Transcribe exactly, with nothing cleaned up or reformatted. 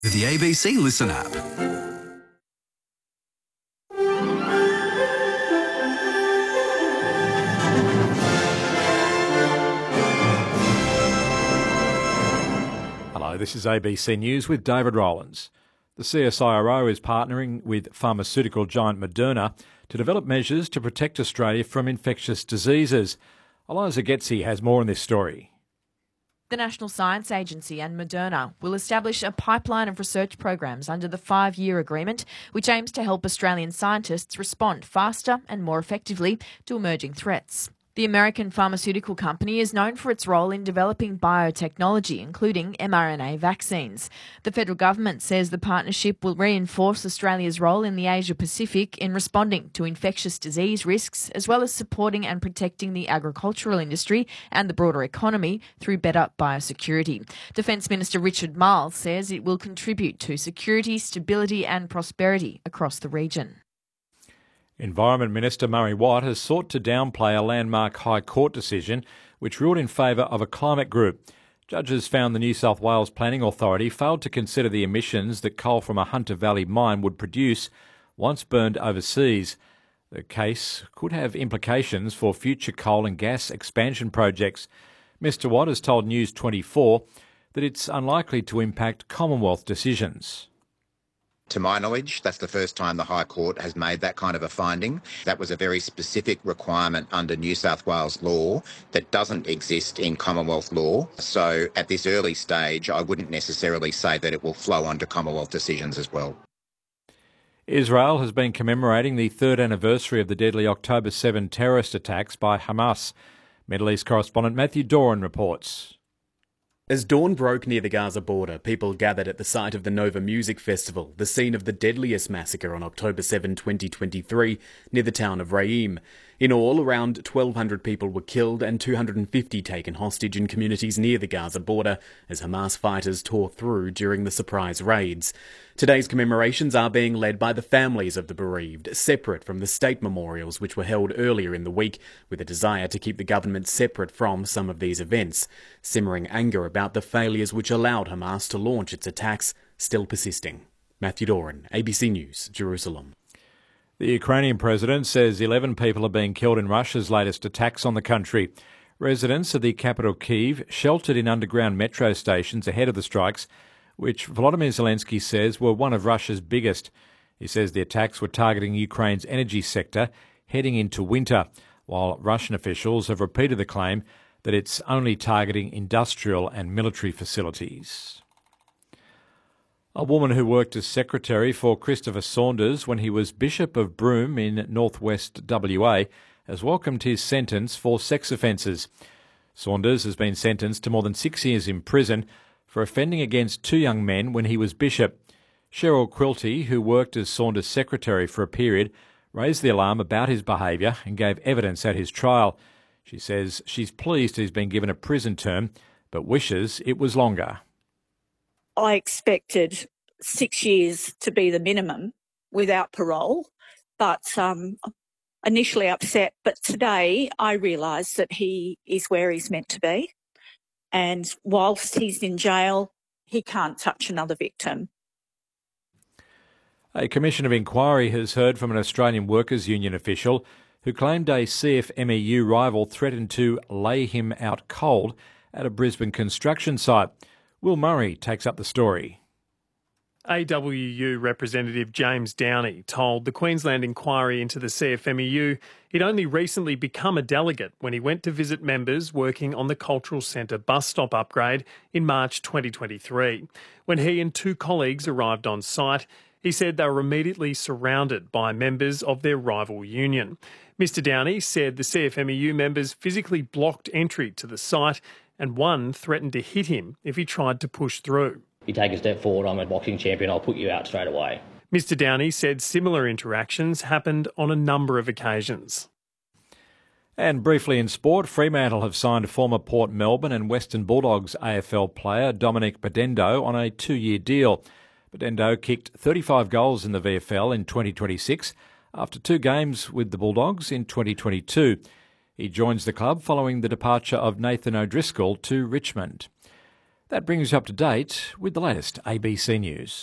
The A B C Listen app. Hello, this is A B C News with David Rowlands. The C S I R O is partnering with pharmaceutical giant Moderna to develop measures to protect Australia from infectious diseases. Eliza Getzi has more on this story. The National Science Agency and Moderna will establish a pipeline of research programs under the five-year agreement, which aims to help Australian scientists respond faster and more effectively to emerging threats. The American pharmaceutical company is known for its role in developing biotechnology, including mRNA vaccines. The federal government says the partnership will reinforce Australia's role in the Asia-Pacific in responding to infectious disease risks, as well as supporting and protecting the agricultural industry and the broader economy through better biosecurity. Defence Minister Richard Marles says it will contribute to security, stability and prosperity across the region. Environment Minister Murray Watt has sought to downplay a landmark High Court decision which ruled in favour of a climate group. Judges found the New South Wales Planning Authority failed to consider the emissions that coal from a Hunter Valley mine would produce once burned overseas. The case could have implications for future coal and gas expansion projects. Mr Watt has told News twenty-four that it's unlikely to impact Commonwealth decisions. To my knowledge, that's the first time the High Court has made that kind of a finding. That was a very specific requirement under New South Wales law that doesn't exist in Commonwealth law. So at this early stage, I wouldn't necessarily say that it will flow onto Commonwealth decisions as well. Israel has been commemorating the third anniversary of the deadly October seventh terrorist attacks by Hamas. Middle East correspondent Matthew Doran reports. As dawn broke near the Gaza border, people gathered at the site of the Nova Music Festival, the scene of the deadliest massacre on October seventh, twenty twenty-three, near the town of Reim. In all, around twelve hundred people were killed and two hundred fifty taken hostage in communities near the Gaza border as Hamas fighters tore through during the surprise raids. Today's commemorations are being led by the families of the bereaved, separate from the state memorials which were held earlier in the week, with a desire to keep the government separate from some of these events. Simmering anger about the failures which allowed Hamas to launch its attacks still persisting. Matthew Doran, A B C News, Jerusalem. The Ukrainian president says eleven people are being killed in Russia's latest attacks on the country. Residents of the capital Kyiv sheltered in underground metro stations ahead of the strikes, which Volodymyr Zelensky says were one of Russia's biggest. He says the attacks were targeting Ukraine's energy sector heading into winter, while Russian officials have repeated the claim that it's only targeting industrial and military facilities. A woman who worked as secretary for Christopher Saunders when he was Bishop of Broome in northwest W A has welcomed his sentence for sex offences. Saunders has been sentenced to more than six years in prison for offending against two young men when he was bishop. Cheryl Quilty, who worked as Saunders' secretary for a period, raised the alarm about his behaviour and gave evidence at his trial. She says she's pleased he's been given a prison term, but wishes it was longer. I expected six years to be the minimum without parole, but um, initially upset. But today I realise that he is where he's meant to be. And whilst he's in jail, he can't touch another victim. A commission of inquiry has heard from an Australian Workers' Union official who claimed a C F M E U rival threatened to lay him out cold at a Brisbane construction site. Will Murray takes up the story. A W U representative James Downey told the Queensland inquiry into the C F M E U he'd only recently become a delegate when he went to visit members working on the Cultural Centre bus stop upgrade in March twenty twenty-three. When he and two colleagues arrived on site, he said they were immediately surrounded by members of their rival union. Mister Downey said the C F M E U members physically blocked entry to the site and one threatened to hit him if he tried to push through. You take a step forward, I'm a boxing champion, I'll put you out straight away. Mister Downey said similar interactions happened on a number of occasions. And briefly in sport, Fremantle have signed former Port Melbourne and Western Bulldogs A F L player Dominic Bedendo on a two-year deal. Bedendo kicked thirty-five goals in the V F L in twenty twenty-six after two games with the Bulldogs in twenty twenty-two. He joins the club following the departure of Nathan O'Driscoll to Richmond. That brings you up to date with the latest A B C News.